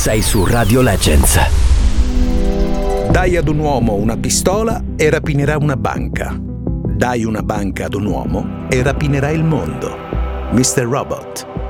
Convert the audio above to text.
Sei su Radio Legends. Dai ad un uomo una pistola e rapinerà una banca. Dai una banca ad un uomo e rapinerà il mondo. Mr. Robot.